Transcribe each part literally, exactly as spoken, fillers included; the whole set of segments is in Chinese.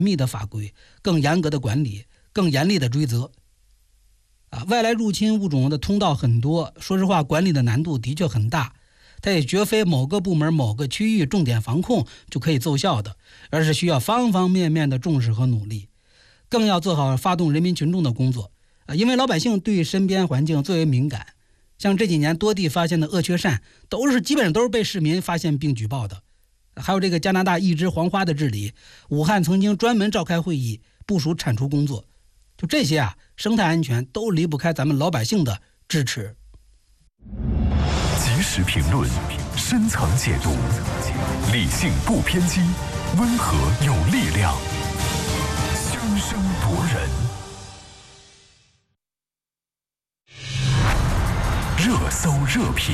密的法规、更严格的管理、更严厉的追责。啊，外来入侵物种的通道很多，说实话，管理的难度的确很大。它也绝非某个部门某个区域重点防控就可以奏效的，而是需要方方面面的重视和努力，更要做好发动人民群众的工作啊！因为老百姓对身边环境最为敏感，像这几年多地发现的鳄雀鳝，都是基本上都是被市民发现并举报的。还有这个加拿大一枝黄花的治理，武汉曾经专门召开会议部署铲除工作，就这些啊，生态安全都离不开咱们老百姓的支持。 及时评论，深层解读，理性不偏激，温和有力量，声声夺人。热搜热评，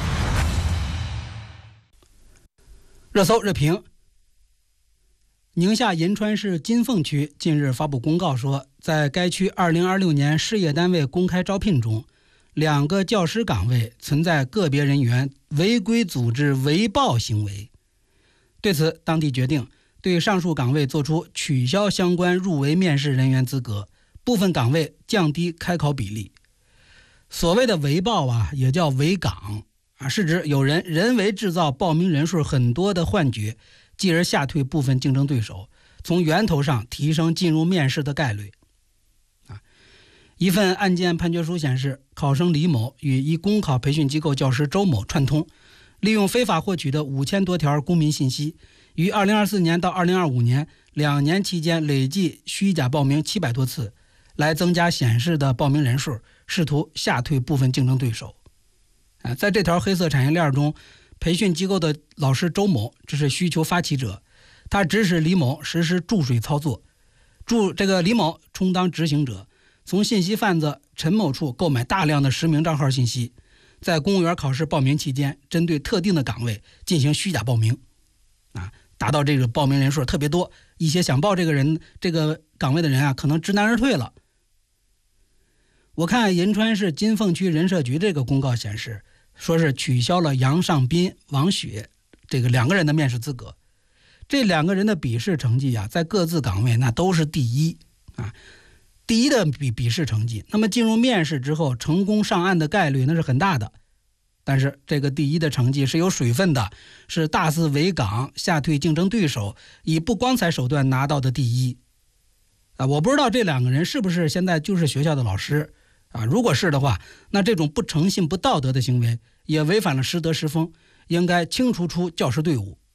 热搜热评。宁夏银川市金凤区近日发布公告说，在该区二零二六年事业单位公开招聘中，两个教师岗位存在个别人员违规组织围报行为。对此，当地决定对上述岗位作出取消相关入围面试人员资格，部分岗位降低开考比例。所谓的围报啊，也叫围岗啊，是指有人人为制造报名人数很多的幻觉，继而吓退部分竞争对手，从源头上提升进入面试的概率。一份案件判决书显示，考生李某与一公考培训机构教师周某串通，利用非法获取的五千多条公民信息，于二零二四年到二零二五年两年期间累计虚假报名七百多次，来增加显示的报名人数，试图吓退部分竞争对手。啊，在这条黑色产业链中，培训机构的老师周某这是需求发起者，他指使李某实施注水操作，注这个李某充当执行者，从信息贩子陈某处购买大量的实名账号信息，在公务员考试报名期间，针对特定的岗位进行虚假报名，啊，达到这个报名人数特别多，一些想报这个人这个岗位的人啊，可能知难而退了。我看银川市金凤区人社局这个公告显示，说是取消了杨尚斌、王雪这个两个人的面试资格，这两个人的笔试成绩啊，在各自岗位那都是第一啊。第一的笔笔试成绩，那么进入面试之后成功上岸的概率那是很大的。但是这个第一的成绩是有水分的，是大肆围岗吓退竞争对手，以不光彩手段拿到的第一啊！我不知道这两个人是不是现在就是学校的老师啊？如果是的话，那这种不诚信不道德的行为也违反了师德师风，应该清除出教师队伍。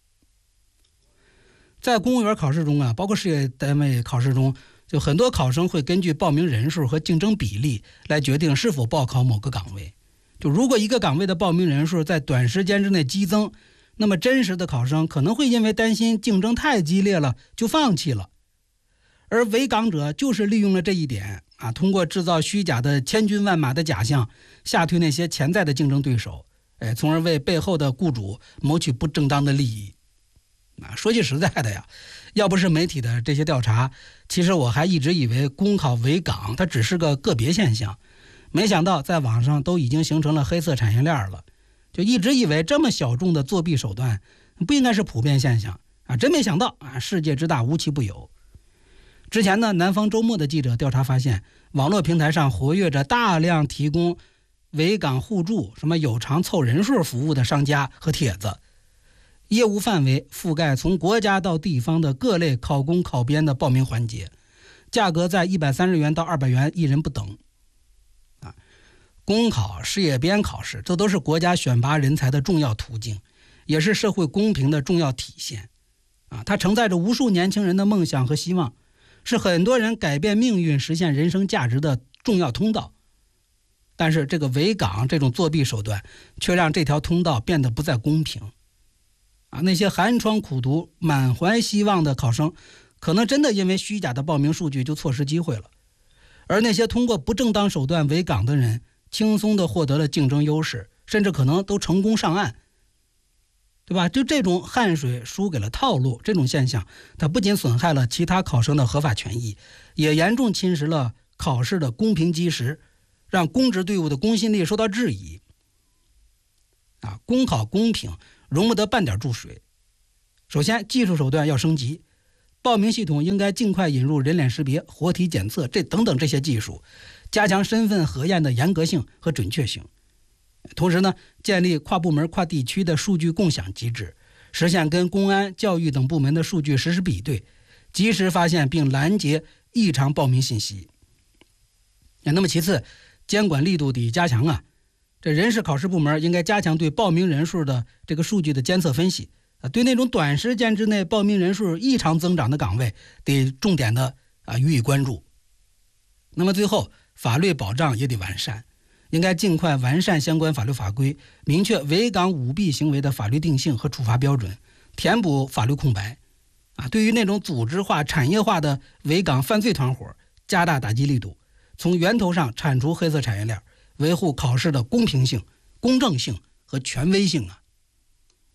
在公务员考试中啊，包括事业单位考试中，就很多考生会根据报名人数和竞争比例来决定是否报考某个岗位。就如果一个岗位的报名人数在短时间之内激增，那么真实的考生可能会因为担心竞争太激烈了就放弃了。而围岗者就是利用了这一点啊，通过制造虚假的千军万马的假象，吓退那些潜在的竞争对手，哎，从而为背后的雇主谋取不正当的利益。啊，说句实在的呀，要不是媒体的这些调查，其实我还一直以为公考围岗它只是个个别现象，没想到在网上都已经形成了黑色产业链了。就一直以为这么小众的作弊手段不应该是普遍现象啊，真没想到啊，世界之大无奇不有。之前呢，南方周末的记者调查发现，网络平台上活跃着大量提供围岗互助、什么有偿凑人数服务的商家和帖子，业务范围覆盖从国家到地方的各类考公考编的报名环节，价格在一百三十元到二百元一人不等。啊，公考、事业编考试，这都是国家选拔人才的重要途径，也是社会公平的重要体现。啊，它承载着无数年轻人的梦想和希望，是很多人改变命运、实现人生价值的重要通道。但是这个围岗这种作弊手段，却让这条通道变得不再公平。啊，那些寒窗苦读、满怀希望的考生，可能真的因为虚假的报名数据就错失机会了；而那些通过不正当手段围岗的人，轻松地获得了竞争优势，甚至可能都成功上岸，对吧？就这种汗水输给了套路这种现象，它不仅损害了其他考生的合法权益，也严重侵蚀了考试的公平基石，让公职队伍的公信力受到质疑。啊，公考公平容不得半点注水。首先，技术手段要升级， 报名系统应该尽快引入人脸识别、活体检测这等等这些技术，加强身份核验的严格性和准确性。同时呢，建立跨部门跨地区的数据共享机制，实现跟公安、教育等部门的数据实时比对，及时发现并拦截异常报名信息。那么其次，监管力度得加强啊，这人事考试部门应该加强对报名人数的这个数据的监测分析啊，对那种短时间之内报名人数异常增长的岗位得重点的啊予以关注。那么最后，法律保障也得完善，应该尽快完善相关法律法规，明确违岗舞弊行为的法律定性和处罚标准，填补法律空白啊。对于那种组织化、产业化的违岗犯罪团伙，加大打击力度，从源头上铲除黑色产业链，维护考试的公平性、公正性和权威性啊。